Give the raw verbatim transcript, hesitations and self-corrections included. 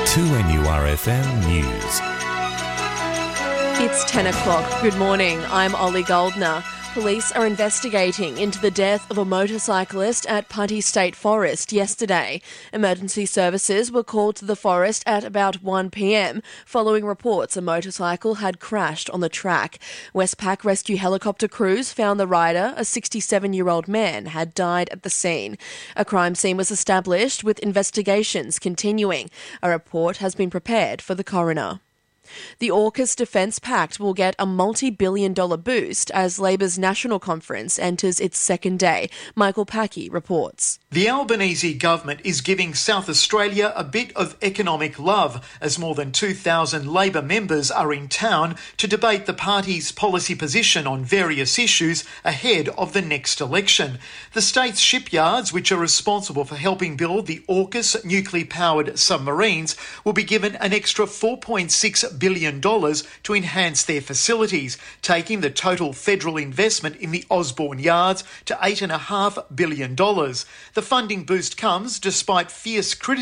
two N U R F M News. It's ten o'clock. Good morning. I'm Ollie Goldner. Police are investigating into the death of a motorcyclist at Putty State Forest yesterday. Emergency services were called to the forest at about one p m following reports a motorcycle had crashed on the track. Westpac rescue helicopter crews found the rider, a sixty-seven-year-old man, had died at the scene. A crime scene was established with investigations continuing. A report has been prepared for the coroner. The AUKUS Defence Pact will get a multi-billion dollar boost as Labor's National Conference enters its second day. Michael Packey reports. The Albanese government is giving South Australia a bit of economic love as more than two thousand Labor members are in town to debate the party's policy position on various issues ahead of the next election. The state's shipyards, which are responsible for helping build the AUKUS nuclear-powered submarines, will be given an extra four point six billion dollars to enhance their facilities, taking the total federal investment in the Osborne yards to eight point five billion dollars. The funding boost comes despite fierce criticism